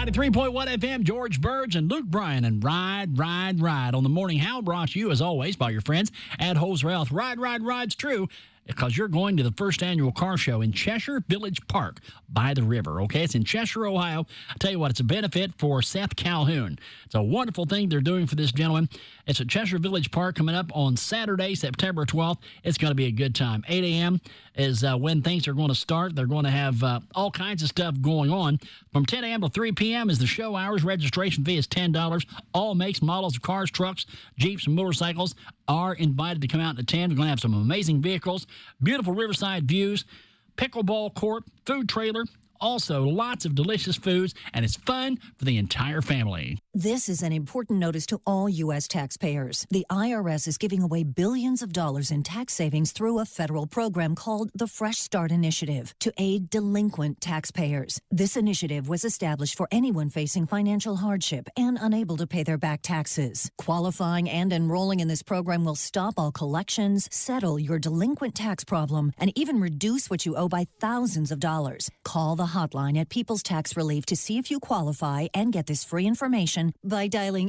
93.1 FM, George Burge and Luke Bryan, and Ride, Ride, Ride on the Morning How, brought to you, as always, by your friends at Holzer Health. Ride, Ride, Ride's true, because you're going to the first annual car show in Cheshire Village Park by the river, okay? It's in Cheshire, Ohio. I'll tell you what, it's a benefit for Seth Calhoun. It's a wonderful thing they're doing for this gentleman. It's at Cheshire Village Park coming up on Saturday, September 12th. It's going to be a good time. 8 a.m. is when things are going to start. They're going to have all kinds of stuff going on. From 10 a.m. to 3 p.m. is the show hours. Registration fee is $10. All makes, models of cars, trucks, Jeeps, and motorcycles are invited to come out and attend. We're going to have some amazing vehicles, beautiful riverside views, pickleball court, food trailer, also lots of delicious foods, and it's fun for the entire family. This is an important notice to all U.S. taxpayers. The IRS is giving away billions of dollars in tax savings through a federal program called the Fresh Start Initiative to aid delinquent taxpayers. This initiative was established for anyone facing financial hardship and unable to pay their back taxes. Qualifying and enrolling in this program will stop all collections, settle your delinquent tax problem, and even reduce what you owe by thousands of dollars. Call the hotline at People's Tax Relief to see if you qualify and get this free information by dialing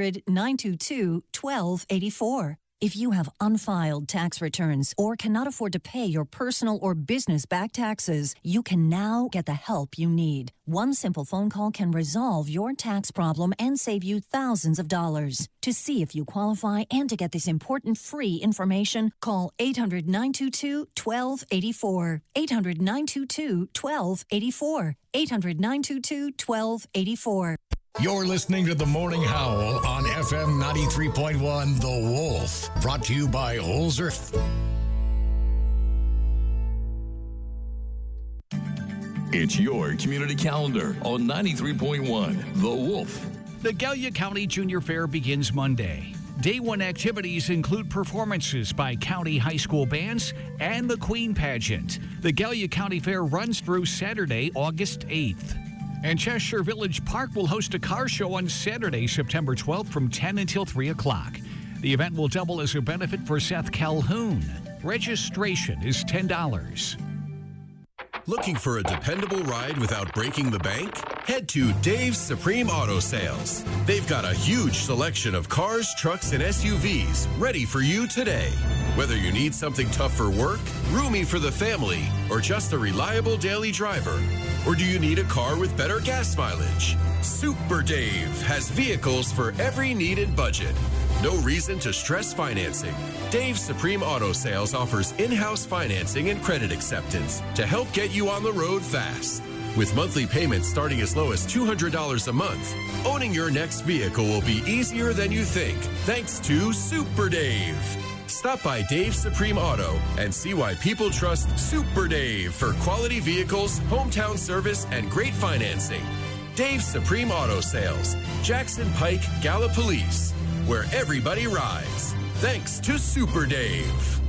800-922-1284. If you have unfiled tax returns or cannot afford to pay your personal or business back taxes, you can now get the help you need. One simple phone call can resolve your tax problem and save you thousands of dollars. To see if you qualify and to get this important free information, call 800-922-1284. 800-922-1284. 800-922-1284. You're listening to The Morning Howl on FM 93.1 The Wolf, brought to you by Holzer. It's your community calendar on 93.1 The Wolf. The Gallia County Junior Fair begins Monday. Day one activities include performances by county high school bands and the Queen Pageant. The Gallia County Fair runs through Saturday, August 8th. And Cheshire Village Park will host a car show on Saturday, September 12th from 10 until 3 o'clock. The event will double as a benefit for Seth Calhoun. Registration is $10. Looking for a dependable ride without breaking the bank? Head to Dave's Supreme Auto Sales. They've got a huge selection of cars, trucks, and SUVs ready for you today. Whether you need something tough for work, roomy for the family, or just a reliable daily driver, or do you need a car with better gas mileage? Super Dave has vehicles for every need and budget. No reason to stress financing. Dave's Supreme Auto Sales offers in-house financing and credit acceptance to help get you on the road fast. With monthly payments starting as low as $200 a month, owning your next vehicle will be easier than you think, thanks to Super Dave. Stop by Dave's Supreme Auto and see why people trust Super Dave for quality vehicles, hometown service, and great financing. Dave's Supreme Auto Sales, Jackson Pike, Gallipolis, where everybody rides. Thanks to Super Dave.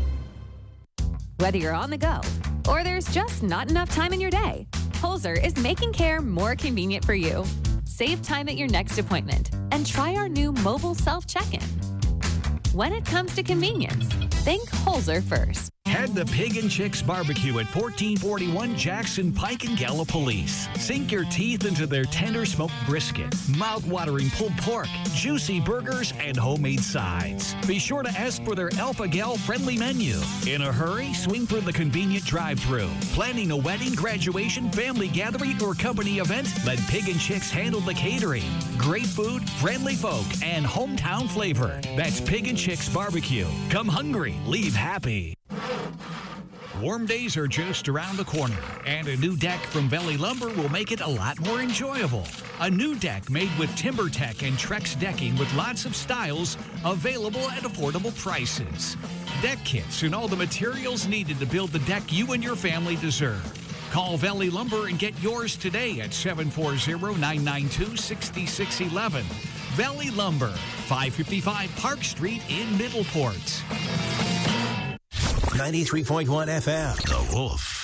Whether you're on the go or there's just not enough time in your day, Holzer is making care more convenient for you. Save time at your next appointment and try our new mobile self-check-in. When it comes to convenience, think Holzer first. Head to Pig and Chicks Barbecue at 1441 Jackson Pike in Gallipolis. Sink your teeth into their tender smoked brisket, mouth-watering pulled pork, juicy burgers, and homemade sides. Be sure to ask for their Alpha Gal friendly menu. In a hurry, swing through the convenient drive-thru. Planning a wedding, graduation, family gathering, or company event? Let Pig and Chicks handle the catering. Great food, friendly folk, and hometown flavor. That's Pig and Chicks Barbecue. Come hungry, leave happy. Warm days are just around the corner, and a new deck from Valley Lumber will make it a lot more enjoyable. A new deck made with TimberTech and Trex decking with lots of styles available at affordable prices. Deck kits and all the materials needed to build the deck you and your family deserve. Call Valley Lumber and get yours today at 740-992-6611. Valley Lumber, 555 Park Street in Middleport. 93.1 FM. The Wolf.